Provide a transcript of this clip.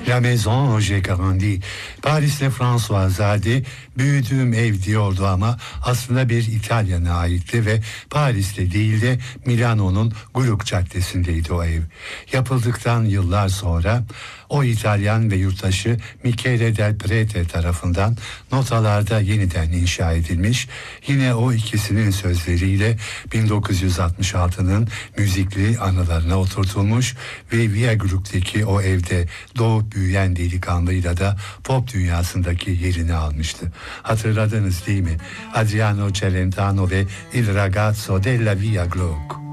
La Maison J'ai Grandi. Paris'te François'zade büyüdüğüm ev diyordu ama aslında bir İtalyan'a aitti ve Paris'te değil de Milano'nun Gluck Caddesi'ndeydi o ev. Yapıldıktan yıllar sonra o İtalyan ve yurttaşı Michele Del Prete tarafından notalarda yeniden inşa edilmiş. Yine o ikisinin sözleriyle 1966'nın müzikli anılarına oturtulmuş ve Via Gluck'teki o evde doğup büyüyen delikanlıyla da pop dünyasındaki yerini almıştı. Hatırladınız değil mi? Adriano Celentano ve Il Ragazzo della Via Gluck.